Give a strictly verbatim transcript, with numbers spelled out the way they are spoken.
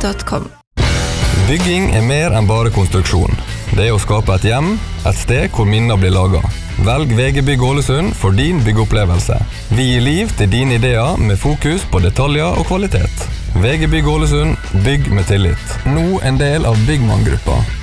punktum com. Bygging er mer enn bare konstruksjon. Det er å skape et hjem, et sted hvor minner blir laget. Velg V G Bygg Ålesund for din byggeopplevelse. Vi gir liv til dine ideer med fokus på detaljer og kvalitet. V G Bygg Ålesund, bygg med tillit. Nå en del av Byggmann-gruppa.